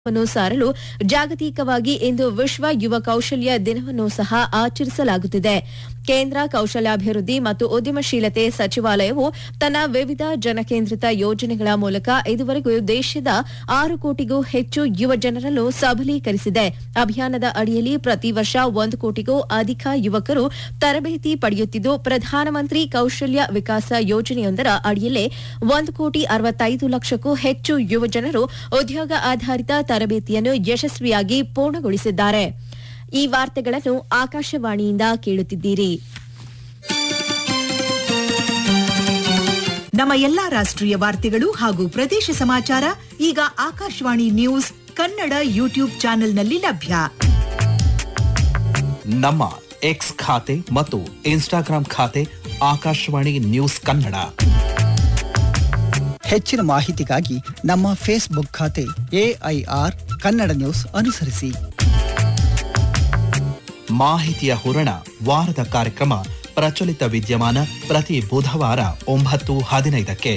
ವನ್ನು ಸಾರಲು ಜಾಗತಿಕವಾಗಿ ಇಂದು ವಿಶ್ವ ಯುವ ಕೌಶಲ್ಯ ದಿನವನ್ನು ಸಹ ಆಚರಿಸಲಾಗುತ್ತಿದೆ. ಕೇಂದ್ರ ಕೌಶಲ್ಯಾಭಿವೃದ್ಧಿ ಮತ್ತು ಉದ್ಯಮಶೀಲತೆ ಸಚಿವಾಲಯವು ತನ್ನ ವಿವಿಧ ಜನಕೇಂದ್ರಿತ ಯೋಜನೆಗಳ ಮೂಲಕ ಇದುವರೆಗೂ ದೇಶದ 6 ಕೋಟಿಗೂ ಹೆಚ್ಚು ಯುವ ಜನರನ್ನು ಸಬಲೀಕರಿಸಿದೆ. ಅಭಿಯಾನದ ಅಡಿಯಲ್ಲಿ ಪ್ರತಿ ವರ್ಷ 1 ಕೋಟಿಗೂ ಅಧಿಕ ಯುವಕರು ತರಬೇತಿ ಪಡೆಯುತ್ತಿದ್ದು, ಪ್ರಧಾನಮಂತ್ರಿ ಕೌಶಲ್ಯ ವಿಕಾಸ ಯೋಜನೆಯೊಂದರ ಅಡಿಯಲ್ಲೇ 1,65 ಲಕ್ಷಕ್ಕೂ ಹೆಚ್ಚು ಯುವ ಜನರು ಉದ್ಯೋಗ ಆಧಾರಿತ ತರಬೇತಿಯನ್ನು ಯಶಸ್ವಿಯಾಗಿ ಪೂರ್ಣಗೊಳಿಸಿದ್ದಾರೆ. ಈ ವಾರ್ತೆಗಳನ್ನು ಆಕಾಶವಾಣಿಯಿಂದ ಕೇಳುತ್ತಿದ್ದೀರಿ. ನಮ್ಮ ಎಲ್ಲಾ ರಾಷ್ಟ್ರೀಯ ವಾರ್ತೆಗಳು ಹಾಗೂ ಪ್ರದೇಶ ಸಮಾಚಾರ ಈಗ ಆಕಾಶವಾಣಿ ನ್ಯೂಸ್ ಕನ್ನಡ ಯೂಟ್ಯೂಬ್ ಚಾನೆಲ್ನಲ್ಲಿ ಲಭ್ಯ. ನಮ್ಮ ಎಕ್ಸ್ ಖಾತೆ ಮತ್ತು ಇನ್ಸ್ಟಾಗ್ರಾಂ ಖಾತೆ ಆಕಾಶವಾಣಿ ನ್ಯೂಸ್ ಕನ್ನಡ. ಹೆಚ್ಚಿನ ಮಾಹಿತಿಗಾಗಿ ನಮ್ಮ ಫೇಸ್ಬುಕ್ ಖಾತೆ AIR ಕನ್ನಡ ನ್ಯೂಸ್ ಅನುಸರಿಸಿ. ಮಾಹಿತಿಯ ಹೂರಣ ವಾರದ ಕಾರ್ಯಕ್ರಮ ಪ್ರಚಲಿತ ವಿದ್ಯಮಾನ ಪ್ರತಿ ಬುಧವಾರ 9:15ಕ್ಕೆ.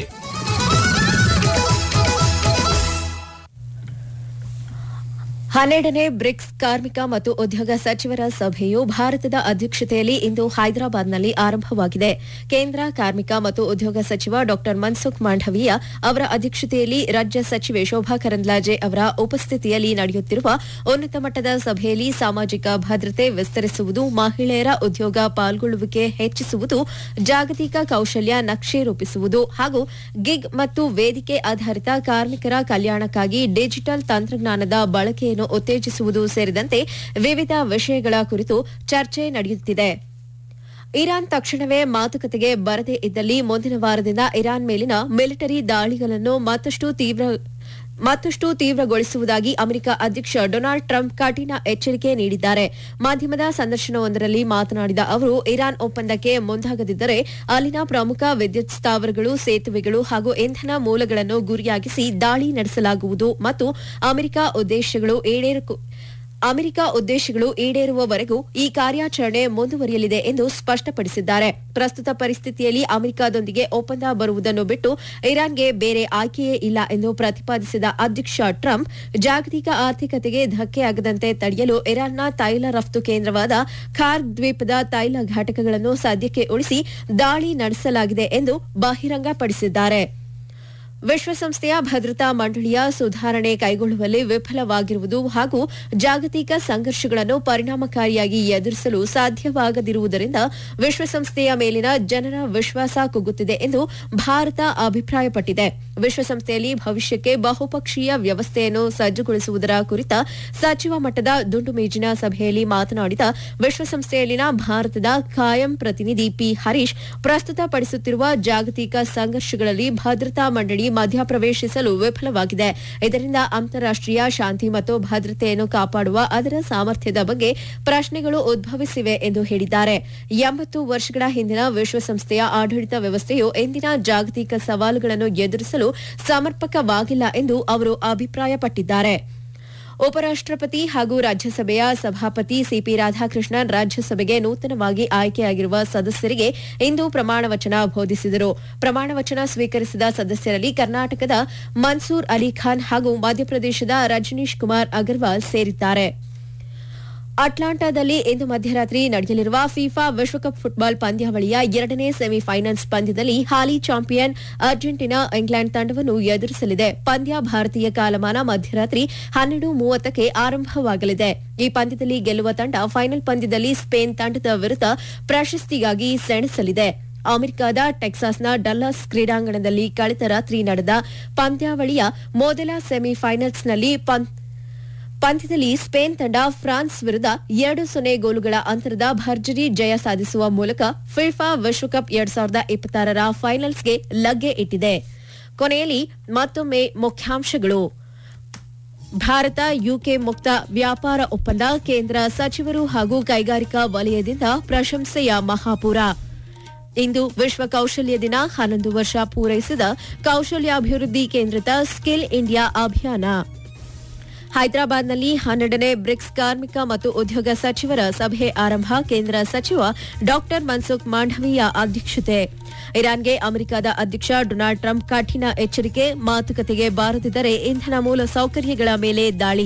ಹನ್ನೆರಡನೇ ಬ್ರಿಕ್ಸ್ ಕಾರ್ಮಿಕ ಮತ್ತು ಉದ್ಯೋಗ ಸಚಿವರ ಸಭೆಯು ಭಾರತದ ಅಧ್ಯಕ್ಷತೆಯಲ್ಲಿ ಇಂದು ಹೈದರಾಬಾದ್ನಲ್ಲಿ ಆರಂಭವಾಗಿದೆ. ಕೇಂದ್ರ ಕಾರ್ಮಿಕ ಮತ್ತು ಉದ್ಯೋಗ ಸಚಿವ ಡಾ ಮನ್ಸುಖ್ ಮಾಂಡವೀಯ ಅವರ ಅಧ್ಯಕ್ಷತೆಯಲ್ಲಿ ರಾಜ್ಯ ಸಚಿವೆ ಶೋಭಾ ಕರಂದ್ಲಾಜೆ ಅವರ ಉಪಸ್ಥಿತಿಯಲ್ಲಿ ನಡೆಯುತ್ತಿರುವ ಉನ್ನತ ಮಟ್ಟದ ಸಭೆಯಲ್ಲಿ ಸಾಮಾಜಿಕ ಭದ್ರತೆ ವಿಸ್ತರಿಸುವುದು, ಮಹಿಳೆಯರ ಉದ್ಯೋಗ ಪಾಲ್ಗೊಳ್ಳುವಿಕೆ ಹೆಚ್ಚಿಸುವುದು, ಜಾಗತಿಕ ಕೌಶಲ್ಯ ನಕ್ಷೆ ರೂಪಿಸುವುದು ಹಾಗೂ ಗಿಗ್ ಮತ್ತು ವೇದಿಕೆ ಆಧಾರಿತ ಕಾರ್ಮಿಕರ ಕಲ್ಯಾಣಕ್ಕಾಗಿ ಡಿಜಿಟಲ್ ತಂತ್ರಜ್ಞಾನದ ಬಳಕೆಯನ್ನು ಉತ್ತೇಜಿಸುವುದು ಸೇರಿದಂತೆ ವಿವಿಧ ವಿಷಯಗಳ ಕುರಿತು ಚರ್ಚೆ ನಡೆಯುತ್ತಿದೆ. ಇರಾನ್ ತಕ್ಷಣವೇ ಮಾತುಕತೆಗೆ ಬರದೇ ಇದ್ದಲ್ಲಿ ಮುಂದಿನ ವಾರದಿಂದ ಇರಾನ್ ಮೇಲಿನ ಮಿಲಿಟರಿ ದಾಳಿಗಳನ್ನು ಮತ್ತಷ್ಟು ತೀವ್ರಗೊಳಿಸುವುದಾಗಿ ಅಮೆರಿಕ ಅಧ್ಯಕ್ಷ ಡೊನಾಲ್ಡ್ ಟ್ರಂಪ್ ಕಠಿಣ ಎಚ್ಚರಿಕೆ ನೀಡಿದ್ದಾರೆ. ಮಾಧ್ಯಮದ ಸಂದರ್ಶನವೊಂದರಲ್ಲಿ ಮಾತನಾಡಿದ ಅವರು, ಇರಾನ್ ಒಪ್ಪಂದಕ್ಕೆ ಮುಂದಾಗದಿದ್ದರೆ ಅಲ್ಲಿನ ಪ್ರಮುಖ ವಿದ್ಯುತ್ ಸ್ಥಾವರಗಳು, ಸೇತುವೆಗಳು ಹಾಗೂ ಇಂಧನ ಮೂಲಗಳನ್ನು ಗುರಿಯಾಗಿಸಿ ದಾಳಿ ನಡೆಸಲಾಗುವುದು ಮತ್ತು ಅಮೆರಿಕ ಉದ್ದೇಶಗಳು ಈಡೇರುವವರೆಗೂ ಈ ಕಾರ್ಯಾಚರಣೆ ಮುಂದುವರಿಯಲಿದೆ ಎಂದು ಸ್ಪಷ್ಟಪಡಿಸಿದ್ದಾರೆ. ಪ್ರಸ್ತುತ ಪರಿಸ್ಥಿತಿಯಲ್ಲಿ ಅಮೆರಿಕದೊಂದಿಗೆ ಒಪ್ಪಂದ ಬರುವುದನ್ನು ಬಿಟ್ಟು ಇರಾನ್ಗೆ ಬೇರೆ ಆಯ್ಕೆಯೇ ಇಲ್ಲ ಎಂದು ಪ್ರತಿಪಾದಿಸಿದ ಅಧ್ಯಕ್ಷ ಟ್ರಂಪ್, ಜಾಗತಿಕ ಆರ್ಥಿಕತೆಗೆ ಧಕ್ಕೆಯಾಗದಂತೆ ತಡೆಯಲು ಇರಾನ್ನ ತೈಲ ರಫ್ತು ಕೇಂದ್ರವಾದ ಖಾರ್ಗ್ ದ್ವೀಪದ ತೈಲ ಘಟಕಗಳನ್ನು ಸದ್ಯಕ್ಕೆ ಉಳಿಸಿ ದಾಳಿ ನಡೆಸಲಾಗಿದೆ ಎಂದು ಬಹಿರಂಗಪಡಿಸಿದ್ದಾರೆ. ವಿಶ್ವಸಂಸ್ಥೆಯ ಭದ್ರತಾ ಮಂಡಳಿಯ ಸುಧಾರಣೆ ಕೈಗೊಳ್ಳುವಲ್ಲಿ ವಿಫಲವಾಗಿರುವುದು ಹಾಗೂ ಜಾಗತಿಕ ಸಂಘರ್ಷಗಳನ್ನು ಪರಿಣಾಮಕಾರಿಯಾಗಿ ಎದುರಿಸಲು ಸಾಧ್ಯವಾಗದಿರುವುದರಿಂದ ವಿಶ್ವಸಂಸ್ಥೆಯ ಮೇಲಿನ ಜನರ ವಿಶ್ವಾಸ ಕುಗ್ಗುತ್ತಿದೆ ಎಂದು ಭಾರತ ಅಭಿಪ್ರಾಯಪಟ್ಟಿದೆ. ವಿಶ್ವಸಂಸ್ಥೆಯಲ್ಲಿ ಭವಿಷ್ಯಕ್ಕೆ ಬಹುಪಕ್ಷೀಯ ವ್ಯವಸ್ಥೆಯನ್ನು ಸಜ್ಜುಗೊಳಿಸುವುದರ ಕುರಿತ ಸಚಿವ ಮಟ್ಟದ ದುಂಡು ಮೇಜಿನ ಸಭೆಯಲ್ಲಿ ಮಾತನಾಡಿದ ವಿಶ್ವಸಂಸ್ಥೆಯಲ್ಲಿನ ಭಾರತದ ಕಾಯಂ ಪ್ರತಿನಿಧಿ ಪಿ ಹರೀಶ್, ಪ್ರಸ್ತುತಪಡಿಸುತ್ತಿರುವ ಜಾಗತಿಕ ಸಂಘರ್ಷಗಳಲ್ಲಿ ಭದ್ರತಾ ಮಂಡಳಿ ಮಧ್ಯಪ್ರವೇಶಿಸಲು ವಿಫಲವಾಗಿದೆ. ಇದರಿಂದ ಅಂತಾರಾಷ್ಟೀಯ ಶಾಂತಿ ಮತ್ತು ಭದ್ರತೆಯನ್ನು ಕಾಪಾಡುವ ಅದರ ಸಾಮರ್ಥ್ಯದ ಬಗ್ಗೆ ಪ್ರಶ್ನೆಗಳು ಉದ್ಭವಿಸಿವೆ ಎಂದು ಹೇಳಿದ್ದಾರೆ. 80 ವರ್ಷಗಳ ಹಿಂದಿನ ವಿಶ್ವಸಂಸ್ಥೆಯ ಆಡಳಿತ ವ್ಯವಸ್ಥೆಯು ಇಂದಿನ ಜಾಗತಿಕ ಸವಾಲುಗಳನ್ನು ಎದುರಿಸಲು ಸಮರ್ಪಕವಾಗಿಲ್ಲ ಎಂದು ಅವರು ಅಭಿಪ್ರಾಯಪಟ್ಟಿದ್ದಾರೆ. ಉಪರಾಷ್ಟಪತಿ ಹಾಗೂ ರಾಜ್ಯಸಭೆಯ ಸಭಾಪತಿ ಸಿಪಿ ರಾಧಾಕೃಷ್ಣನ್ ರಾಜ್ಯಸಭೆಗೆ ನೂತನವಾಗಿ ಆಯ್ಕೆಯಾಗಿರುವ ಸದಸ್ಯರಿಗೆ ಇಂದು ಪ್ರಮಾಣವಚನ ಬೋಧಿಸಿದರು. ಪ್ರಮಾಣವಚನ ಸ್ವೀಕರಿಸಿದ ಸದಸ್ಯರಲ್ಲಿ ಕರ್ನಾಟಕದ ಮನ್ಸೂರ್ ಅಲಿ ಖಾನ್ ಹಾಗೂ ಮಧ್ಯಪ್ರದೇಶದ ರಜನೀಶ್ ಕುಮಾರ್ ಅಗರ್ವಾಲ್ ಸೇರಿದ್ದಾರೆ. ಅಟ್ಲಾಂಟಾದಲ್ಲಿ ಇಂದು ಮಧ್ಯರಾತ್ರಿ ನಡೆಯಲಿರುವ ಫಿಫಾ ವಿಶ್ವಕಪ್ ಫುಟ್ಬಾಲ್ ಪಂದ್ಯಾವಳಿಯ 2ನೇ ಸೆಮಿಫೈನಲ್ಸ್ ಪಂದ್ಯದಲ್ಲಿ ಹಾಲಿ ಚಾಂಪಿಯನ್ ಅರ್ಜೆಂಟೀನಾ ಇಂಗ್ಲೆಂಡ್ ತಂಡವನ್ನು ಎದುರಿಸಲಿದೆ. ಪಂದ್ಯ ಭಾರತೀಯ ಕಾಲಮಾನ ಮಧ್ಯರಾತ್ರಿ 12:30ಕ್ಕೆ ಆರಂಭವಾಗಲಿದೆ. ಈ ಪಂದ್ಯದಲ್ಲಿ ಗೆಲ್ಲುವ ತಂಡ ಫೈನಲ್ ಪಂದ್ಯದಲ್ಲಿ ಸ್ಪೇನ್ ತಂಡದ ವಿರುದ್ಧ ಪ್ರಶಸ್ತಿಗಾಗಿ ಸೆಣಸಲಿದೆ. ಅಮೆರಿಕದ ಟೆಕ್ಸಾಸ್ನ ಡಲ್ಲಾಸ್ ಕ್ರೀಡಾಂಗಣದಲ್ಲಿ ಕಳೆದ ರಾತ್ರಿ ನಡೆದ ಪಂದ್ಯಾವಳಿಯ ಮೊದಲ ಸೆಮಿಫೈನಲ್ಸ್ನಲ್ಲಿ ಪಂದ್ಯದಲ್ಲಿ ಸ್ಪೇನ್ ತಂಡ ಫ್ರಾನ್ಸ್ ವಿರುದ್ಧ 2-0 ಗೋಲುಗಳ ಅಂತರದ ಭರ್ಜರಿ ಜಯ ಸಾಧಿಸುವ ಮೂಲಕ ಫಿಫಾ ವಿಶ್ವಕಪ್ 2026ರ ಫೈನಲ್ಸ್ಗೆ ಲಗ್ಗೆ ಇಟ್ಟಿದೆ. ಕೊನೆಯಲ್ಲಿ ಮತ್ತೊಮ್ಮೆ ಮುಖ್ಯಾಂಶಗಳು. ಭಾರತ ಯುಕೆ ಮುಕ್ತ ವ್ಯಾಪಾರ ಒಪ್ಪಂದ, ಕೇಂದ್ರ ಸಚಿವರು ಹಾಗೂ ಕೈಗಾರಿಕಾ ವಲಯದಿಂದ ಪ್ರಶಂಸೆಯ ಮಹಾಪೂರ. ಇಂದು ವಿಶ್ವ ಕೌಶಲ್ಯ ದಿನ. 11 ವರ್ಷ ಪೂರೈಸಿದ ಕೌಶಲ್ಯಾಭಿವೃದ್ಧಿ ಕೇಂದ್ರಿತ ಸ್ಕಿಲ್ ಇಂಡಿಯಾ ಅಭಿಯಾನ. ಹೈದರಾಬಾದ್ನಲ್ಲಿ 12ನೇ ಬ್ರಿಕ್ಸ್ ಕಾರ್ಮಿಕ ಮತ್ತು ಉದ್ಯೋಗ ಸಚಿವರ ಸಭೆ ಆರಂಭ. ಕೇಂದ್ರ ಸಚಿವ ಡಾ ಮನ್ಸುಖ್ ಮಾಂಡವೀಯ ಅಧ್ಯಕ್ಷತೆ. ಇರಾನ್ಗೆ ಅಮೆರಿಕದ ಅಧ್ಯಕ್ಷ ಡೊನಾಲ್ಡ್ ಟ್ರಂಪ್ ಕಠಿಣ ಎಚ್ಚರಿಕೆ. ಮಾತುಕತೆಗೆ ಬಾರದಿದ್ದರೆ ಇಂಧನ ಮೂಲ ಸೌಕರ್ಯಗಳ ಮೇಲೆ ದಾಳಿ.